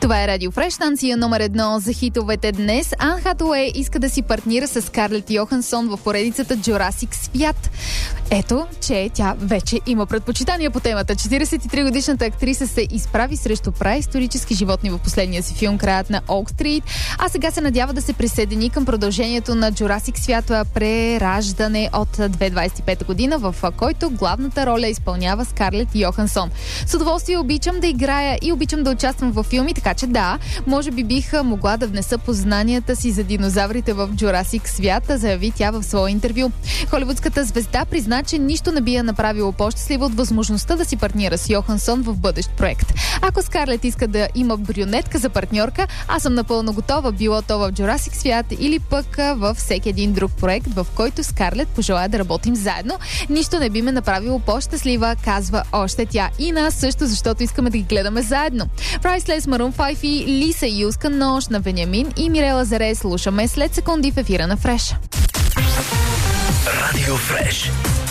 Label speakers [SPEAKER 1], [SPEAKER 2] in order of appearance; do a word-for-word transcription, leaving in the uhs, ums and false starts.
[SPEAKER 1] Това е Радио Фреш, станция номер едно за хитовете днес. Ан Хатуей иска да си партнира с Скарлет Йохансон в поредицата Джурасик свят. Ето, че тя вече има предпочитания по темата. четиридесет и три годишната актриса се изправи срещу праисторически животни в последния си филм Краят на Олк Стрит, а сега се надява да се присъедини към продължението на Джурасик свят Прераждане от две хиляди двадесет и пета година, в който главната роля изпълнява Скарлет Йохансон. С удоволствие обичам да играя и обичам да участвам във филми, така че да, може би бих могла да внеса познанията си за динозаврите в Джурасик свят, заяви тя в своя интервю. Холивудската звезда призна, че нищо не би я направило по-щастлива от възможността да си партнира с Йохансон в бъдещ проект. Ако Скарлет иска да има брюнетка за партньорка, аз съм напълно готова, било то в Джурасик свят или пък във всеки един друг проект, в който Скарлет пожелая да работим заедно. Нищо не би ме направило по-щастлива, казва още тя. И нас също, защото искаме да ги гледаме заедно. Priceless, Maroon пет и Лиса Юска, Нощ на Вениамин и Мирела Заре слушаме след секунди в ефира на Фреш.
[SPEAKER 2] Радио Фреш.